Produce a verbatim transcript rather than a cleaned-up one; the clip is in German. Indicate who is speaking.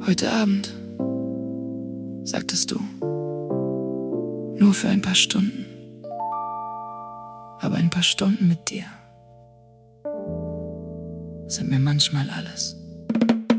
Speaker 1: Heute Abend, sagtest du, nur für ein paar Stunden, aber ein paar Stunden mit dir sind mir manchmal alles.